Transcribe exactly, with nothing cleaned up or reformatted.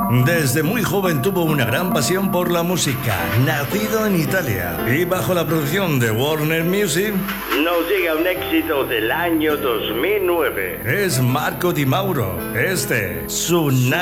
Desde muy joven tuvo una gran pasión por la música. Nacido en Italia y bajo la producción de Warner Music, nos llega un éxito del año dos mil nueve. Es Marco Di Mauro. Este, su